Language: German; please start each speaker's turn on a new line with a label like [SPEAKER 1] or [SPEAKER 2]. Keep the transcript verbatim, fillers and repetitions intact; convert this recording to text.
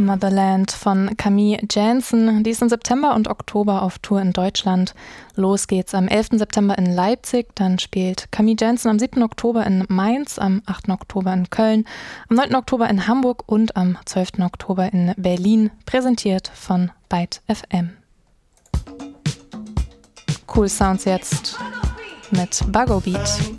[SPEAKER 1] Motherland von Camille Janssen. Die ist im September und Oktober auf Tour in Deutschland. Los geht's am elften September in Leipzig. Dann spielt Camille Janssen am siebten Oktober in Mainz, am achten Oktober in Köln, am neunten Oktober in Hamburg und am zwölften Oktober in Berlin. Präsentiert von Byte F M. Cool Sounds jetzt mit Buggo Beat.